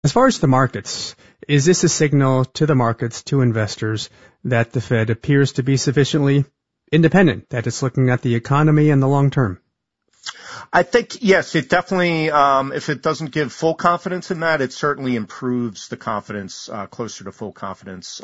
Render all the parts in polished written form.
As far as the markets, is this a signal to the markets, to investors, that the Fed appears to be sufficiently independent, that it's looking at the economy and the long term? I think, yes, it definitely, if it doesn't give full confidence in that, it certainly improves the confidence, closer to full confidence,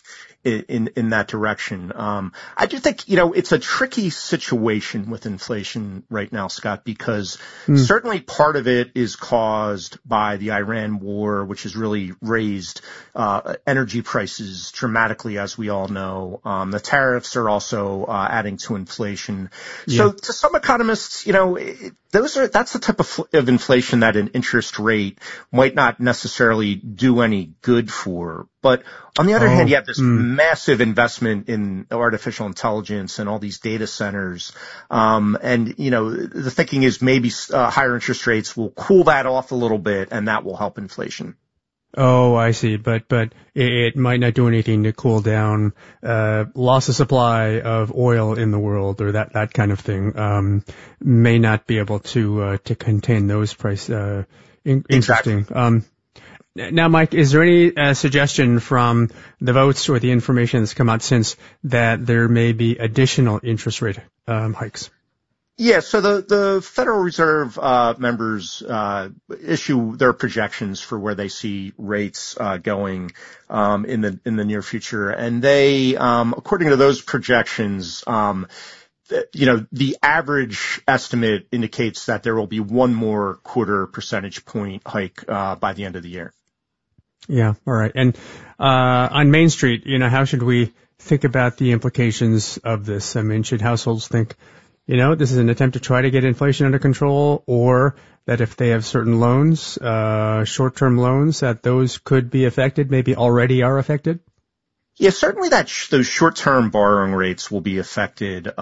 in that direction. I do think, it's a tricky situation with inflation right now, Scott, because certainly part of it is caused by the Iran war, which has really raised, energy prices dramatically, as we all know. The tariffs are also, adding to inflation. Yeah. So to some economists, that's the type of inflation that an interest rate might not necessarily do any good for. But on the other hand, you have this massive investment in artificial intelligence and all these data centers. The thinking is maybe higher interest rates will cool that off a little bit, and that will help inflation. Oh, I see. But it might not do anything to cool down loss of supply of oil in the world, or that kind of thing. May not be able to contain those price. Interesting. Exactly. Now, Mike, is there any suggestion from the votes or the information that's come out since that there may be additional interest rate hikes? Yeah, so the Federal Reserve members issue their projections for where they see rates going in the near future, and they, according to those projections, the average estimate indicates that there will be one more quarter percentage point hike by the end of the year. Yeah, all right. And on Main Street, how should we think about the implications of this? I mean, should households think, this is an attempt to try to get inflation under control, or that if they have certain loans, short-term loans, that those could be affected, maybe already are affected? Yeah, certainly those short-term borrowing rates will be affected.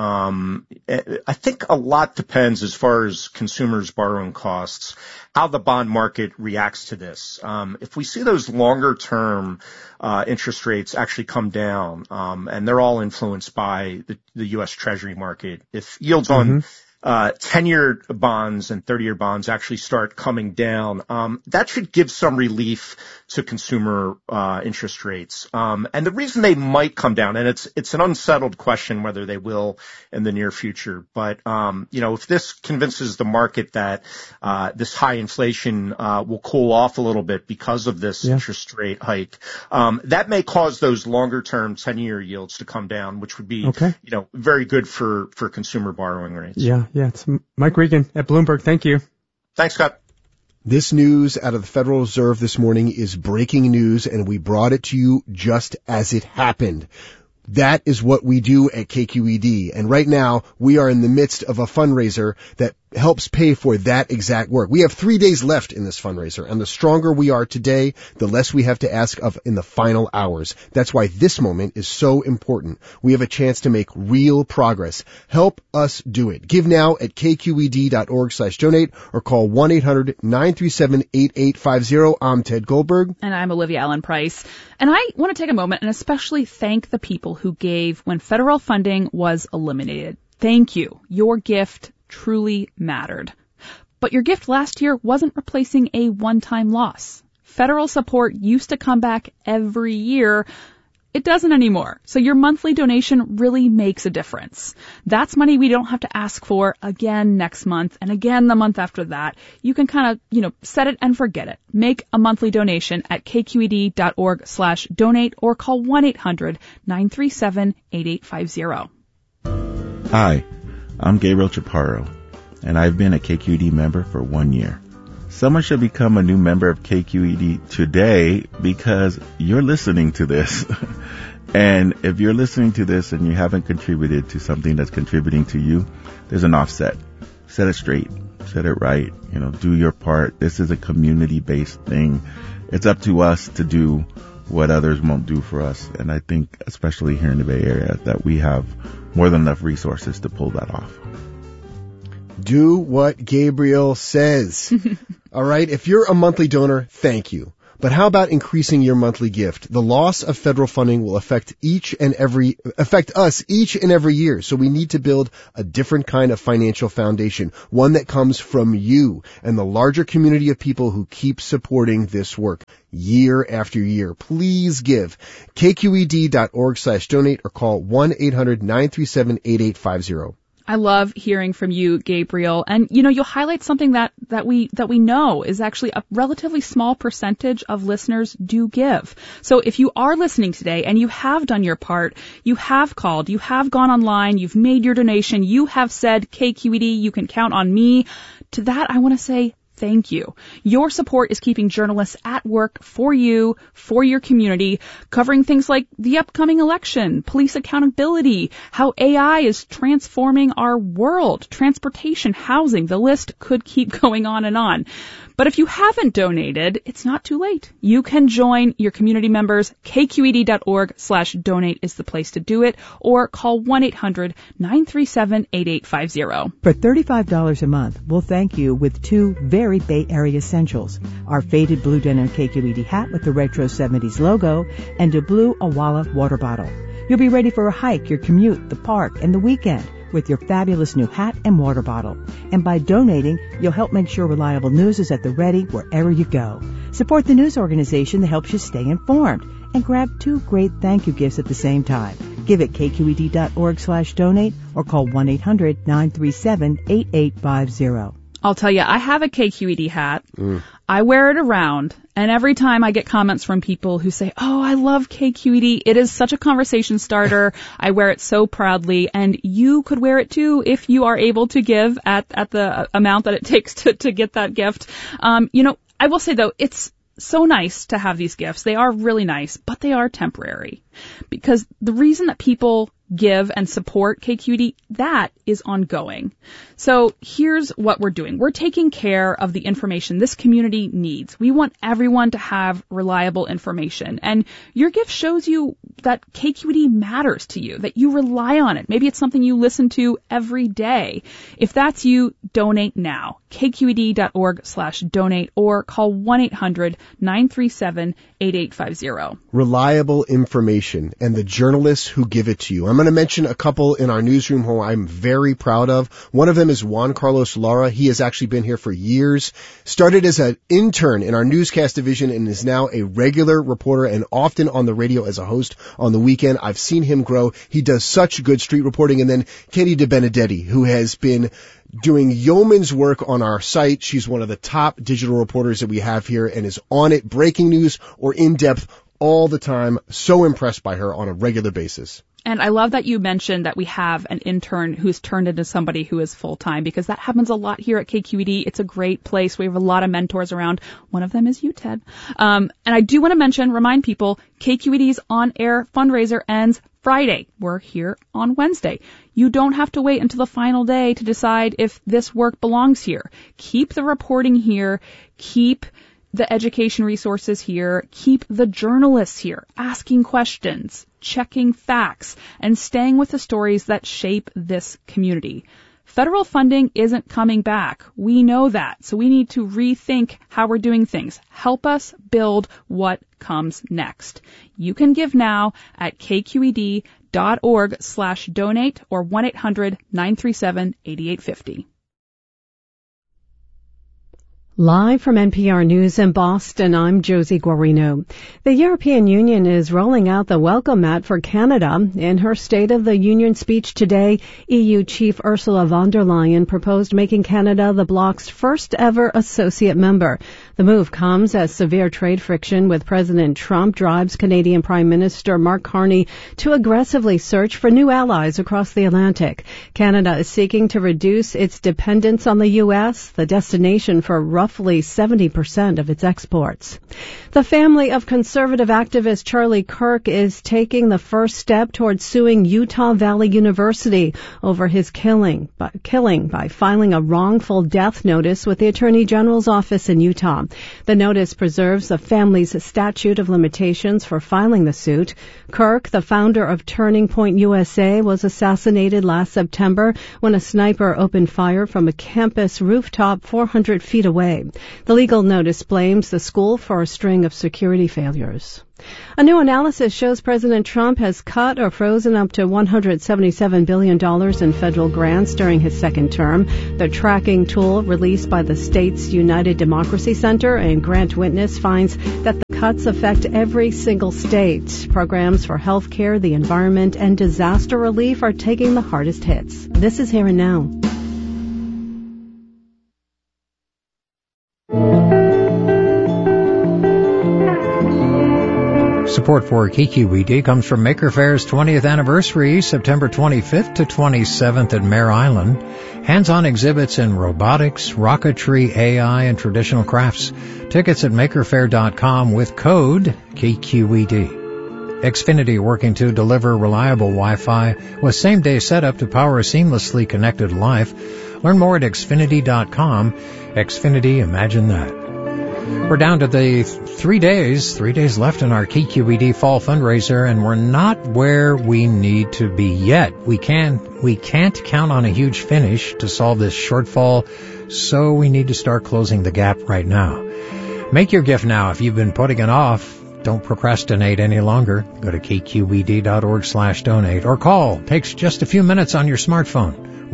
I think a lot depends, as far as consumers' borrowing costs, how the bond market reacts to this. If we see those longer-term interest rates actually come down, and they're all influenced by the U.S. Treasury market, if yields on 10-year bonds and 30-year bonds actually start coming down, that should give some relief to consumer interest rates. And the reason they might come down, and it's an unsettled question whether they will in the near future, but if this convinces the market that this high inflation will cool off a little bit because of this interest rate hike, that may cause those longer-term 10-year yields to come down, which would be very good for consumer borrowing rates. Yeah, it's Mike Regan at Bloomberg. Thank you. Thanks, Scott. This news out of the Federal Reserve this morning is breaking news, and we brought it to you just as it happened. That is what we do at KQED. And right now, we are in the midst of a fundraiser that helps pay for that exact work. We have 3 days left in this fundraiser, and the stronger we are today, the less we have to ask of in the final hours. That's why this moment is so important. We have a chance to make real progress. Help us do it. Give now at kqed.org/donate or call 1-800-937-8850. I'm Ted Goldberg. And I'm Olivia Allen Price. And I want to take a moment and especially thank the people who gave when federal funding was eliminated. Thank you. Your gift truly mattered. But your gift last year wasn't replacing a one-time loss. Federal support used to come back every year. It doesn't anymore. So your monthly donation really makes a difference. That's money we don't have to ask for again next month and again the month after that. You can kind of, set it and forget it. Make a monthly donation at kqed.org/donate or call 1-800-937-8850. Hi, I'm Gabriel Chaparro, and I've been a KQED member for 1 year. Someone should become a new member of KQED today because you're listening to this. And if you're listening to this and you haven't contributed to something that's contributing to you, there's an offset. Set it straight. Set it right. Do your part. This is a community-based thing. It's up to us to do what others won't do for us. And I think, especially here in the Bay Area, that we have more than enough resources to pull that off. Do what Gabriel says. All right. If you're a monthly donor, thank you. But how about increasing your monthly gift? The loss of federal funding will affect us each and every year. So we need to build a different kind of financial foundation, one that comes from you and the larger community of people who keep supporting this work year after year. Please give. KQED.org/donate or call 1-800-937-8850. I love hearing from you, Gabriel. And, you'll highlight something that we know is actually a relatively small percentage of listeners do give. So if you are listening today and you have done your part, you have called, you have gone online, you've made your donation, you have said, KQED, you can count on me. To that, I want to say, thank you. Your support is keeping journalists at work for you, for your community, covering things like the upcoming election, police accountability, how AI is transforming our world, transportation, housing. The list could keep going on and on. But if you haven't donated, it's not too late. You can join your community members. KQED.org/donate is the place to do it, or call 1-800-937-8850. For $35 a month, we'll thank you with two very Bay Area essentials: our faded blue denim KQED hat with the retro 70s logo and a blue Awala water bottle. You'll be ready for a hike, your commute, the park, and the weekend with your fabulous new hat and water bottle. And by donating, you'll help make sure reliable news is at the ready wherever you go. Support the news organization that helps you stay informed and grab two great thank you gifts at the same time. Give at KQED.org/donate or call 1-800-937-8850. I'll tell you, I have a KQED hat. I wear it around, and every time I get comments from people who say, oh, I love KQED. It is such a conversation starter. I wear it so proudly, and you could wear it too if you are able to give at the amount that it takes to get that gift. I will say, though, it's so nice to have these gifts. They are really nice, but they are temporary. Because the reason that people give and support KQED, that is ongoing. So here's what we're doing. We're taking care of the information this community needs. We want everyone to have reliable information. And your gift shows you that KQED matters to you, that you rely on it. Maybe it's something you listen to every day. If that's you, donate now. KQED.org/donate or call 1-800-937-8850. Reliable information and the journalists who give it to you. I'm going to mention a couple in our newsroom who I'm very proud of. One of them is Juan Carlos Lara. He has actually been here for years, started as an intern in our newscast division and is now a regular reporter and often on the radio as a host on the weekend. I've seen him grow. He does such good street reporting. And then Katie DeBenedetti, who has been doing yeoman's work on our site. She's one of the top digital reporters that we have here and is on it, breaking news or in-depth all the time. So impressed by her on a regular basis. And I love that you mentioned that we have an intern who's turned into somebody who is full-time, because that happens a lot here at KQED. It's a great place. We have a lot of mentors around. One of them is you, Ted. And I do want to remind people, KQED's on-air fundraiser ends Friday. We're here on Wednesday. You don't have to wait until the final day to decide if this work belongs here. Keep the reporting here. Keep the education resources here. Keep the journalists here, asking questions, checking facts, and staying with the stories that shape this community. Federal funding isn't coming back. We know that. So we need to rethink how we're doing things. Help us build what comes next. You can give now at kqed.org/donate or 1-800-937-8850. Live from NPR News in Boston, I'm Josie Guarino. The European Union is rolling out the welcome mat for Canada. In her State of the Union speech today, EU Chief Ursula von der Leyen proposed making Canada the bloc's first ever associate member. The move comes as severe trade friction with President Trump drives Canadian Prime Minister Mark Carney to aggressively search for new allies across the Atlantic. Canada is seeking to reduce its dependence on the U.S., the destination for roughly 70% of its exports. The family of conservative activist Charlie Kirk is taking the first step towards suing Utah Valley University over his killing by filing a wrongful death notice with the Attorney General's office in Utah. The notice preserves the family's statute of limitations for filing the suit. Kirk, the founder of Turning Point USA, was assassinated last September when a sniper opened fire from a campus rooftop 400 feet away. today. The legal notice blames the school for a string of security failures. A new analysis shows President Trump has cut or frozen up to $177 billion in federal grants during his second term. The tracking tool released by the state's United Democracy Center and Grant Witness finds that the cuts affect every single state. Programs for health care, the environment, and disaster relief are taking the hardest hits. This is Here and Now. Support for KQED comes from Maker Fair's 20th anniversary, September 25th to 27th at Mare Island. Hands-on exhibits in robotics, rocketry, AI, and traditional crafts. Tickets at makerfair.com with code KQED. Xfinity working to deliver reliable Wi-Fi with same-day setup to power a seamlessly connected life. Learn more at Xfinity.com. Xfinity, imagine that. We're down to the 3 days left in our KQED fall fundraiser, and we're not where we need to be yet. We can't count on a huge finish to solve this shortfall, so we need to start closing the gap right now. Make your gift now if you've been putting it off. Don't procrastinate any longer. Go to kqed.org/donate or call. Takes just a few minutes on your smartphone.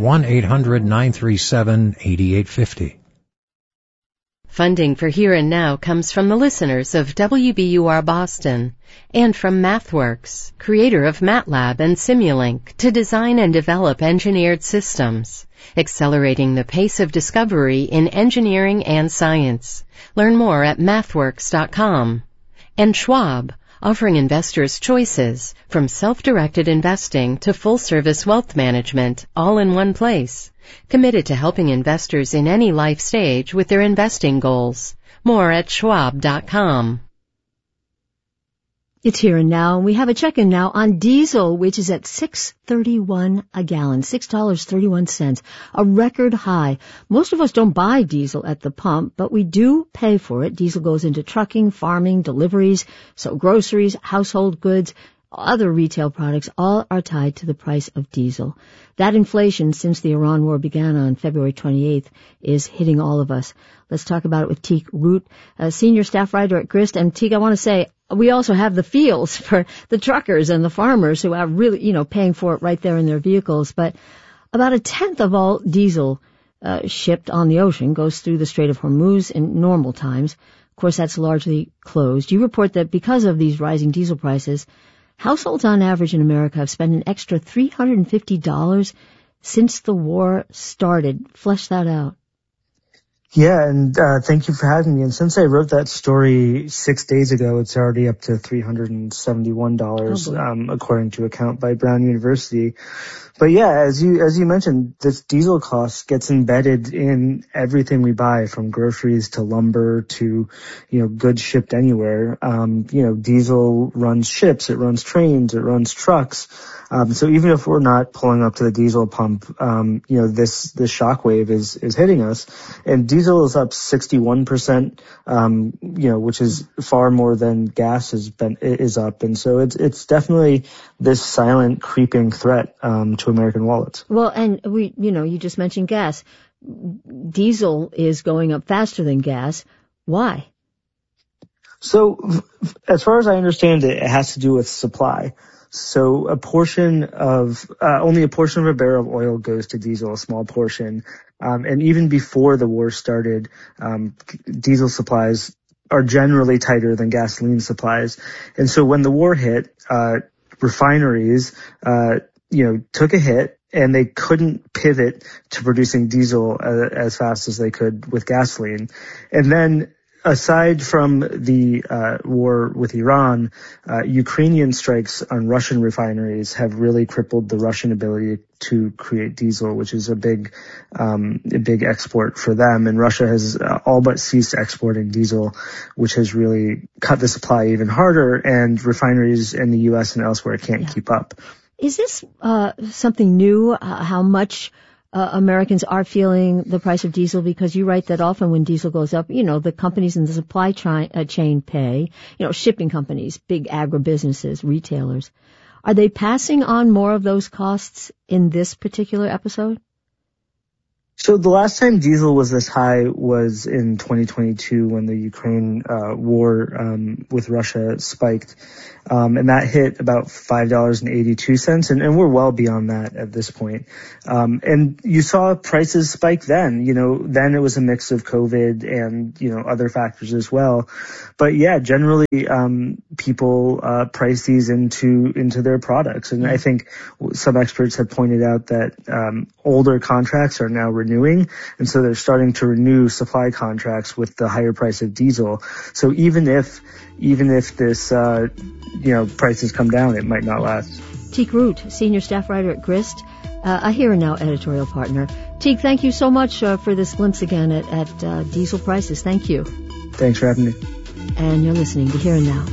1-800-937-8850. Funding for Here and Now comes from the listeners of WBUR Boston and from MathWorks, creator of MATLAB and Simulink, to design and develop engineered systems, accelerating the pace of discovery in engineering and science. Learn more at mathworks.com. And Schwab, offering investors choices from self-directed investing to full-service wealth management, all in one place. Committed to helping investors in any life stage with their investing goals. More at schwab.com. It's Here and Now, and we have a check-in now on diesel, which is at $6.31 a gallon, $6.31, a record high. Most of us don't buy diesel at the pump, but we do pay for it. Diesel goes into trucking, farming, deliveries, so groceries, household goods, other retail products, all are tied to the price of diesel. That inflation, since the Iran war began on February 28th, is hitting all of us. Let's talk about it with Teek Root, a senior staff writer at Grist. And Teek, I want to say, we also have the feels for the truckers and the farmers who are really, paying for it right there in their vehicles. But about a tenth of all diesel shipped on the ocean goes through the Strait of Hormuz in normal times. Of course, that's largely closed. You report that because of these rising diesel prices, households on average in America have spent an extra $350 since the war started. Flesh that out. Yeah, and thank you for having me. And since I wrote that story 6 days ago, it's already up to $371, according to a count by Brown University. But yeah, as you mentioned, this diesel cost gets embedded in everything we buy, from groceries to lumber to, goods shipped anywhere. Diesel runs ships, it runs trains, it runs trucks. So even if we're not pulling up to the diesel pump, this shockwave is hitting us. And diesel is up 61%, which is far more than gas is up. And so it's definitely this silent creeping threat, to American wallets. Well, and you just mentioned gas. Diesel is going up faster than gas. Why? So as far as I understand it, it has to do with supply. So only a portion of a barrel of oil goes to diesel, a small portion. And even before the war started, diesel supplies are generally tighter than gasoline supplies. And so when the war hit, refineries, took a hit, and they couldn't pivot to producing diesel as fast as they could with gasoline. And then, aside from the war with Iran, Ukrainian strikes on Russian refineries have really crippled the Russian ability to create diesel, which is a big export for them. And Russia has all but ceased exporting diesel, which has really cut the supply even harder. And refineries in the U.S. and elsewhere can't keep up. Is this something new? How much Americans are feeling the price of diesel? Because you write that often when diesel goes up, the companies in the supply chain pay, shipping companies, big agribusinesses, retailers. Are they passing on more of those costs in this particular episode? So the last time diesel was this high was in 2022 when the Ukraine war with Russia spiked. And that hit about $5.82. And we're well beyond that at this point. And you saw prices spike then, then it was a mix of COVID and, other factors as well. But yeah, generally, people, price these into their products. And I think some experts have pointed out that, older contracts are now renewing. And so they're starting to renew supply contracts with the higher price of diesel. So even if this, prices come down, it might not last. Teek Root, Senior Staff Writer at Grist, a Here and Now editorial partner. Teek, thank you so much for this glimpse again at diesel prices. Thank you. Thanks for having me. And you're listening to Here and Now.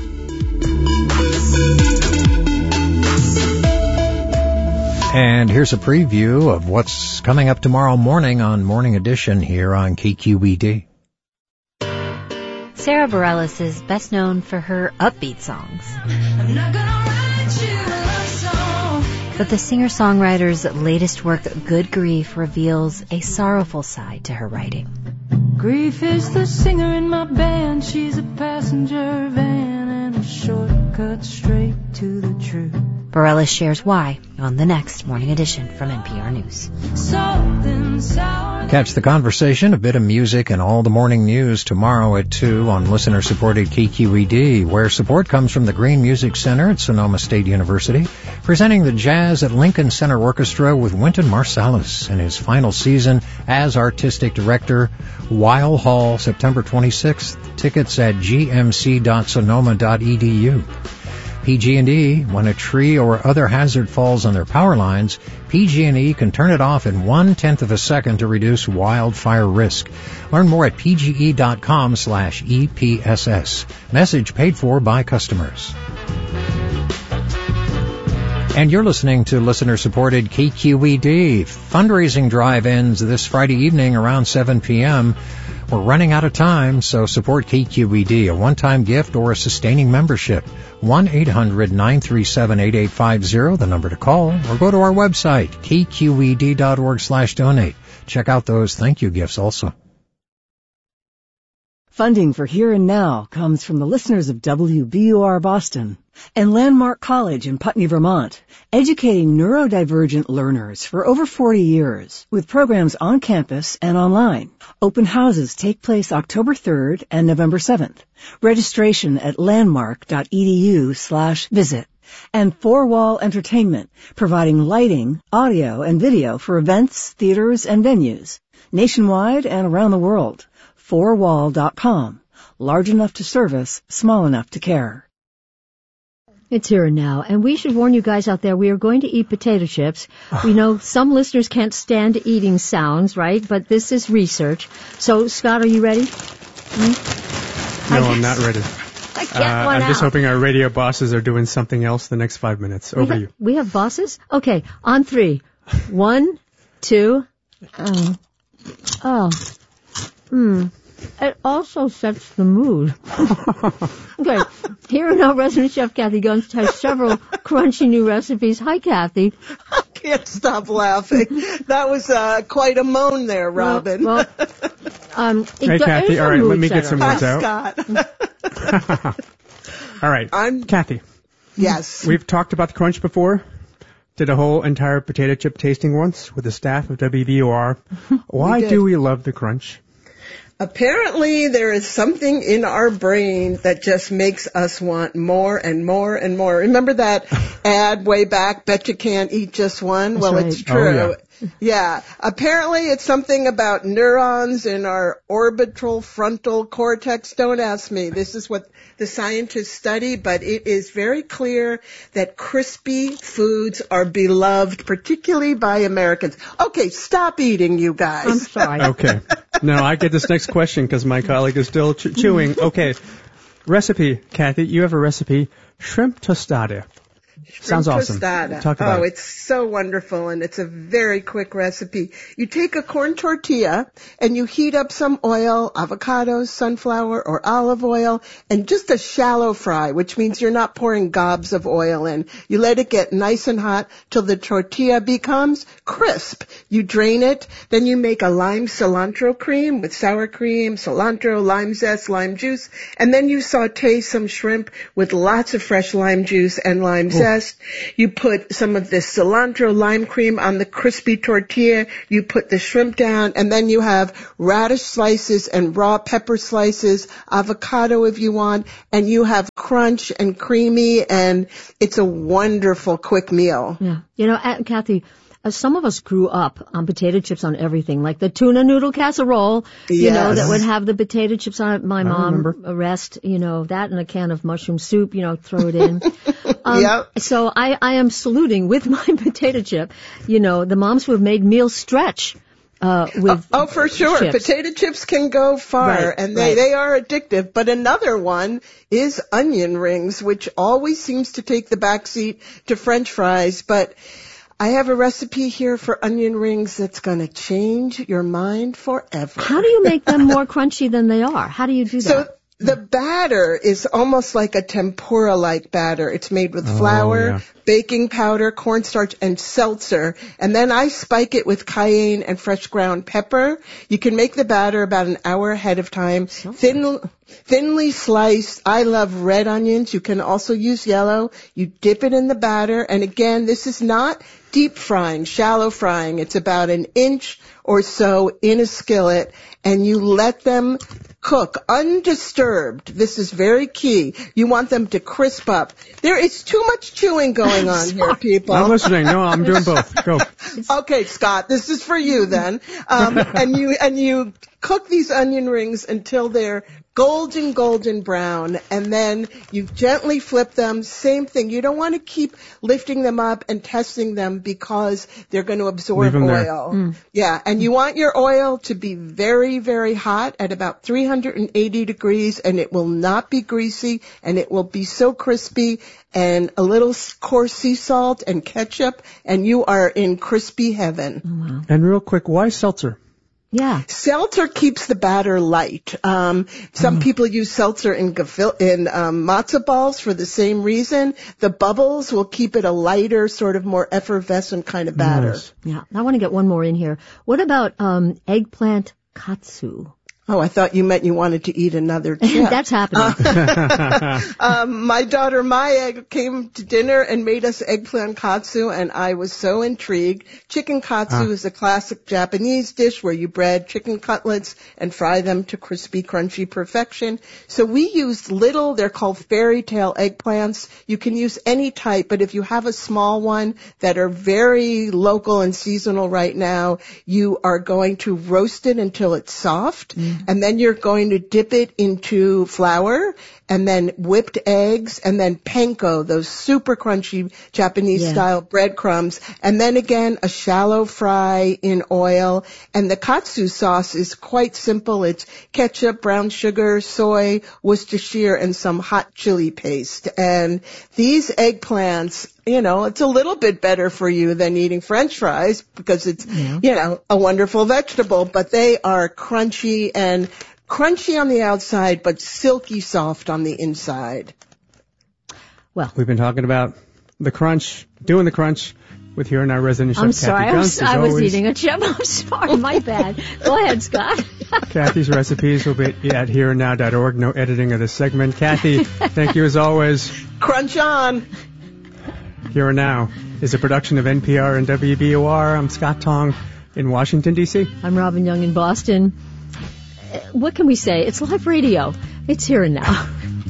And here's a preview of what's coming up tomorrow morning on Morning Edition here on KQED. Sarah Bareilles is best known for her upbeat songs. But the singer-songwriter's latest work, Good Grief, reveals a sorrowful side to her writing. Grief is the singer in my band. She's a passenger van and a shortcut straight to the truth. Bareilles shares why on the next Morning Edition from NPR News. Catch the conversation, a bit of music, and all the morning news tomorrow at 2 on listener-supported KQED, where support comes from the Green Music Center at Sonoma State University, presenting the Jazz at Lincoln Center Orchestra with Wynton Marsalis in his final season as artistic director. Weil Hall, September 26th. Tickets at gmc.sonoma.edu. PG&E, when a tree or other hazard falls on their power lines, PG&E can turn it off in 1/10 of a second to reduce wildfire risk. Learn more at pge.com/EPSS. Message paid for by customers. And you're listening to listener-supported KQED. Fundraising drive ends this Friday evening around 7 p.m. We're running out of time, so support KQED, a one-time gift or a sustaining membership. 1-800-937-8850, the number to call, or go to our website, kqed.org/donate. Check out those thank you gifts also. Funding for Here and Now comes from the listeners of WBUR Boston and Landmark College in Putney, Vermont, educating neurodivergent learners for over 40 years with programs on campus and online. Open houses take place October 3rd and November 7th. Registration at landmark.edu/visit. And Four Wall Entertainment, providing lighting, audio, and video for events, theaters, and venues, nationwide and around the world. fourwall.com. Large enough to service, small enough to care. It's Here and Now, and we should warn you guys out there, we are going to eat potato chips. We know some listeners can't stand eating sounds, right? But this is research. So, Scott, are you ready? No, I'm not ready. I get one I'm just hoping our radio bosses are doing something else the next 5 minutes. Over you. We have bosses? Okay, on 3. 1, 2, It also sets the mood. Okay, Here and Now resident chef Kathy Gunst has several crunchy new recipes. Hi, Kathy. I can't stop laughing. That was quite a moan there, Robin. Hey, Kathy, all right, let me get some words out. Scott. All right, Kathy. Yes. We've talked about the crunch before. Did a whole entire potato chip tasting once with the staff of WBUR. Why do we love the crunch? Apparently, there is something in our brain that just makes us want more and more and more. Remember that ad way back, bet you can't eat just one? That's well, right. It's true. Oh, Yeah. Apparently, it's something about neurons in our orbital frontal cortex. Don't ask me. This is what the scientists study, but it is very clear that crispy foods are beloved, particularly by Americans. Okay, stop eating, you guys. I'm sorry. Okay. Now I get this next question because my colleague is still chewing. Okay. Recipe, Kathy. You have a recipe. Shrimp tostada. Sounds Shrimp awesome. tostada. Talk about it. It's so wonderful, and it's a very quick recipe. You take a corn tortilla and you heat up some oil, avocados, sunflower, or olive oil, and just a shallow fry, which means you're not pouring gobs of oil in. You let it get nice and hot till the tortilla becomes crisp. You drain it, then you make a lime cilantro cream with sour cream, cilantro, lime zest, lime juice, and then you saute some shrimp with lots of fresh lime juice and lime zest. You put some of this cilantro lime cream on the crispy tortilla. You put the shrimp down, and then you have radish slices and raw pepper slices, avocado if you want, and you have crunch and creamy, and it's a wonderful quick meal. Yeah. You know, Kathy, some of us grew up on potato chips on everything, like the tuna noodle casserole, you know, that would have the potato chips on it. My mom, rest, you know, that and a can of mushroom soup, you know, throw it in. So I am saluting with my potato chip, you know, the moms who have made meals stretch. For sure. Chips. Potato chips can go far, and they are addictive. But another one is onion rings, which always seems to take the backseat to French fries. But I have a recipe here for onion rings that's going to change your mind forever. How do you make them more crunchy than they are? How do you do that? So the batter is almost like a tempura-like batter. It's made with flour, baking powder, cornstarch, and seltzer. And then I spike it with cayenne and fresh ground pepper. You can make the batter about an hour ahead of time. Thinly sliced. I love red onions. You can also use yellow. You dip it in the batter. And again, this is not deep frying, shallow frying. It's about an inch or so in a skillet, and you let them cook undisturbed. This is very key. You want them to crisp up. There is too much chewing going on here, people. I'm listening. No, I'm doing both. Go. Okay, Scott, this is for you then. And you cook these onion rings until they're golden brown, and then you gently flip them. Same thing. You don't want to keep lifting them up and testing them because they're going to absorb oil. Yeah, and you want your oil to be very, very hot at about 380 degrees, and it will not be greasy, and it will be so crispy, and a little coarse sea salt and ketchup, and you are in crispy heaven. Oh, wow. And real quick, why seltzer? Yeah. Seltzer keeps the batter light. Some people use seltzer in matzo balls for the same reason. The bubbles will keep it a lighter, sort of more effervescent kind of batter. Nice. Yeah. I want to get one more in here. What about eggplant katsu? Oh, I thought you meant you wanted to eat another chip. That's happening. My daughter Maya came to dinner and made us eggplant katsu, and I was so intrigued. Chicken katsu is a classic Japanese dish where you bread chicken cutlets and fry them to crispy, crunchy perfection. So we used they're called fairy tale eggplants. You can use any type, but if you have a small one that are very local and seasonal right now, you are going to roast it until it's soft. And then you're going to dip it into flour and then whipped eggs and then panko, those super crunchy Japanese-style breadcrumbs. And then again, a shallow fry in oil. And the katsu sauce is quite simple. It's ketchup, brown sugar, soy, Worcestershire, and some hot chili paste. And these eggplants, you know, it's a little bit better for you than eating French fries because it's, you know, a wonderful vegetable, but they are crunchy on the outside, but silky soft on the inside. Well, we've been talking about the crunch, doing the crunch with here in our resident chef, I'm sorry, Kathy Dunst, I was eating a chip. I'm sorry, my bad. Go ahead, Scott. Kathy's recipes will be at hereandnow.org. No editing of this segment. Kathy, thank you as always. Crunch on. Here and Now is a production of NPR and WBUR. I'm Scott Tong in Washington, D.C. I'm Robin Young in Boston. What can we say? It's live radio. It's Here and Now.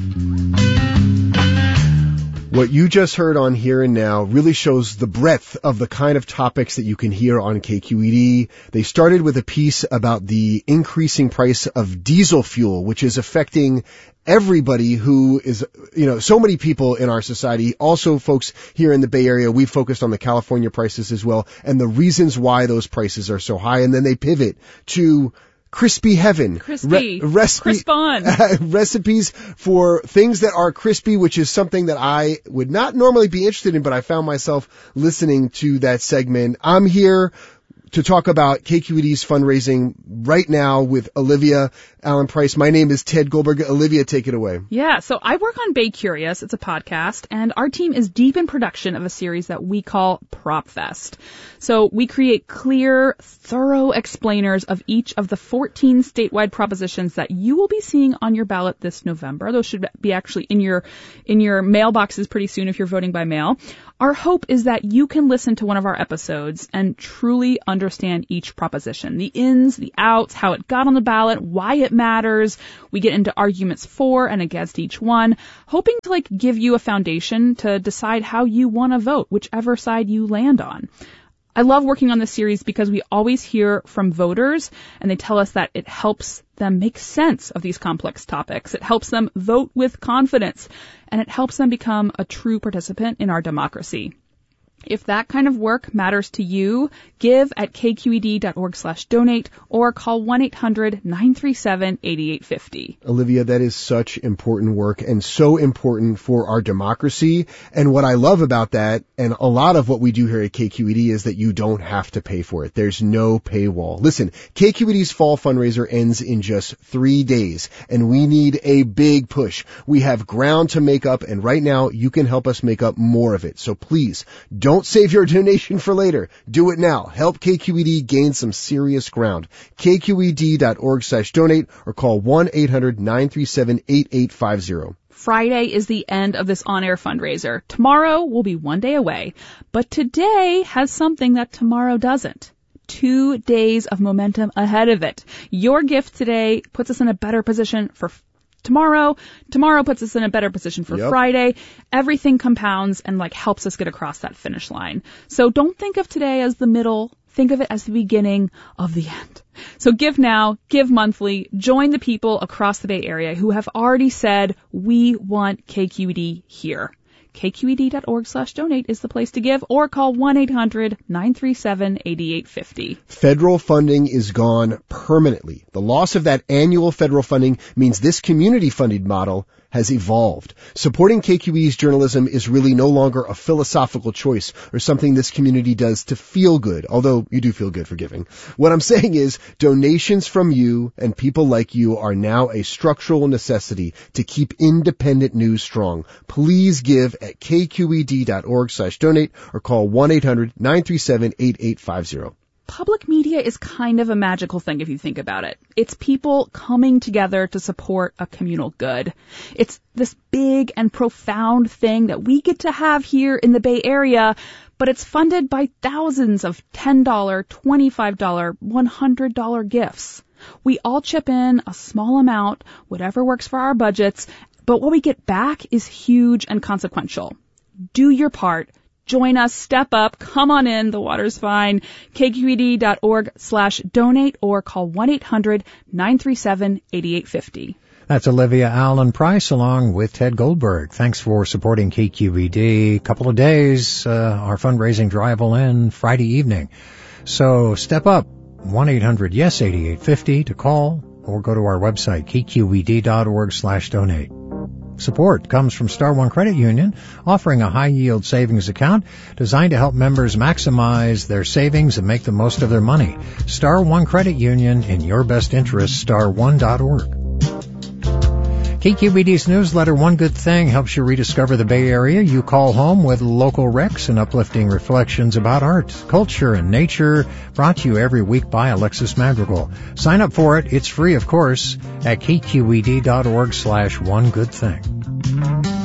What you just heard on Here and Now really shows the breadth of the kind of topics that you can hear on KQED. They started with a piece about the increasing price of diesel fuel, which is affecting everybody who is, you know, so many people in our society. Also, folks here in the Bay Area, we focused on the California prices as well and the reasons why those prices are so high. And then they pivot to crispy heaven. Crispy. Crisp on. Recipes for things that are crispy, which is something that I would not normally be interested in, but I found myself listening to that segment. I'm here to talk about KQED's fundraising right now with Olivia Allen Price. My name is Ted Goldberg. Olivia, take it away. Yeah, so I work on Bay Curious. It's a podcast, and our team is deep in production of a series that we call Prop Fest. So we create clear, thorough explainers of each of the 14 statewide propositions that you will be seeing on your ballot this November. Those should be actually in your mailboxes pretty soon if you're voting by mail. Our hope is that you can listen to one of our episodes and truly understand each proposition, the ins, the outs, how it got on the ballot, why it matters. We get into arguments for and against each one, hoping to give you a foundation to decide how you want to vote, whichever side you land on. I love working on this series because we always hear from voters, and they tell us that it helps them make sense of these complex topics. It helps them vote with confidence, and it helps them become a true participant in our democracy. If that kind of work matters to you, give at kqed.org/donate or call 1-800-937-8850. Olivia, that is such important work and so important for our democracy. And what I love about that, and a lot of what we do here at KQED, is that you don't have to pay for it. There's no paywall. Listen, KQED's fall fundraiser ends in just 3 days, and we need a big push. We have ground to make up, and right now you can help us make up more of it. So please, don't save your donation for later. Do it now. Help KQED gain some serious ground. KQED.org/donate or call 1-800-937-8850. Friday is the end of this on-air fundraiser. Tomorrow will be 1 day away, but today has something that tomorrow doesn't. 2 days of momentum ahead of it. Your gift today puts us in a better position for tomorrow. Tomorrow puts us in a better position for Friday. Everything compounds and helps us get across that finish line. So don't think of today as the middle. Think of it as the beginning of the end. So give now, give monthly, join the people across the Bay Area who have already said, we want KQED here. KQED.org/donate is the place to give, or call 1-800-937-8850. Federal funding is gone permanently. The loss of that annual federal funding means this community-funded model has evolved. Supporting KQED's journalism is really no longer a philosophical choice or something this community does to feel good, although you do feel good for giving. What I'm saying is donations from you and people like you are now a structural necessity to keep independent news strong. Please give at kqed.org/donate or call 1-800-937-8850. Public media is kind of a magical thing if you think about it. It's people coming together to support a communal good. It's this big and profound thing that we get to have here in the Bay Area, but it's funded by thousands of $10, $25, $100 gifts. We all chip in a small amount, whatever works for our budgets, but what we get back is huge and consequential. Do your part. Join us, step up, come on in, the water's fine. KQED.org/donate or call 1-800-937-8850. That's Olivia Allen Price along with Ted Goldberg. Thanks for supporting KQED. Couple of days, our fundraising drive will end Friday evening. So step up, 1-800-YES-8850 to call or go to our website, kqed.org/donate. Support comes from Star One Credit Union, offering a high-yield savings account designed to help members maximize their savings and make the most of their money. Star One Credit Union, in your best interest, star1.org. KQED's newsletter, One Good Thing, helps you rediscover the Bay Area you call home with local recs and uplifting reflections about art, culture, and nature, brought to you every week by Alexis Madrigal. Sign up for it. It's free, of course, at kqed.org/onegoodthing.